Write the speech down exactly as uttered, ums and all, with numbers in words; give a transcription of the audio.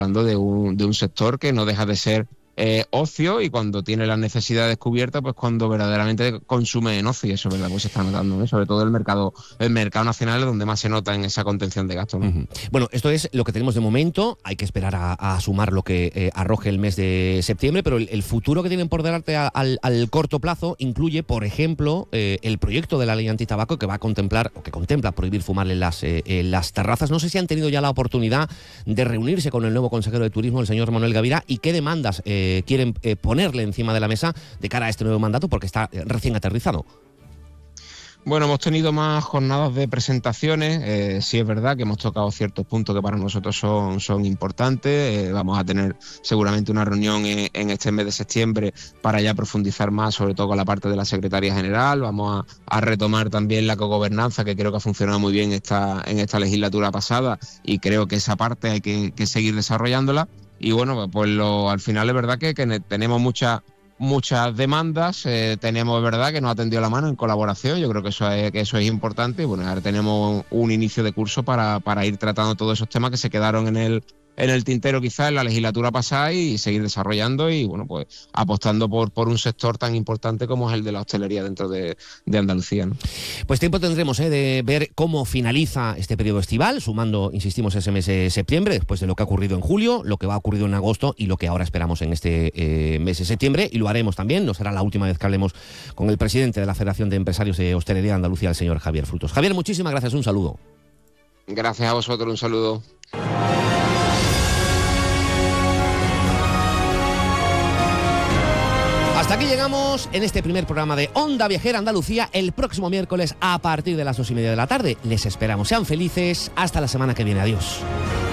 hablando de un, de un sector que no deja de ser eh, ocio, y cuando tiene las necesidades cubiertas, pues cuando verdaderamente consume en ocio, y eso, ¿verdad? Pues se está notando, ¿no? Sobre todo el mercado, el mercado nacional es donde más se nota en esa contención de gastos, ¿no? Uh-huh. Bueno, esto es lo que tenemos de momento. Hay que esperar a, a sumar lo que eh, arroje el mes de septiembre, pero el, el futuro que tienen por delante a, al, al corto plazo incluye, por ejemplo, eh, el proyecto de la ley antitabaco que va a contemplar, o que contempla prohibir fumar en las, eh, en las terrazas. No sé si han tenido ya la oportunidad de reunirse con el nuevo consejero de Turismo, el señor Manuel Gavira, y qué demandas eh, quieren eh, ponerle encima de la mesa de cara a este nuevo mandato, porque está eh, recién aterrizado. Bueno, hemos tenido más jornadas de presentaciones. Eh, sí es verdad que hemos tocado ciertos puntos que para nosotros son, son importantes. Eh, vamos a tener seguramente una reunión en, en este mes de septiembre para ya profundizar más, sobre todo con la parte de la Secretaría General. Vamos a, a retomar también la cogobernanza, que creo que ha funcionado muy bien esta, en esta legislatura pasada, y creo que esa parte hay que, que seguir desarrollándola. Y bueno, pues lo, al final es verdad que, que tenemos mucha... muchas demandas, eh, tenemos, es verdad, que nos ha tendido la mano en colaboración. Yo creo que eso es, que eso es importante, y bueno, ahora tenemos un inicio de curso para, para ir tratando todos esos temas que se quedaron en el, en el tintero quizás en la legislatura pasada, y seguir desarrollando y bueno, pues apostando por, por un sector tan importante como es el de la hostelería dentro de, de Andalucía, ¿no? Pues tiempo tendremos eh, de ver cómo finaliza este periodo estival, sumando, insistimos, ese mes de septiembre, después de lo que ha ocurrido en julio, lo que va a ocurrir en agosto y lo que ahora esperamos en este eh, mes de septiembre, y lo haremos también. No será la última vez que hablemos con el presidente de la Federación de Empresarios de Hostelería de Andalucía, el señor Javier Frutos. Javier, muchísimas gracias, un saludo. Gracias a vosotros, un saludo. Hasta aquí llegamos en este primer programa de Onda Viajera Andalucía. El próximo miércoles a partir de las dos y media de la tarde les esperamos. Sean felices. Hasta la semana que viene. Adiós.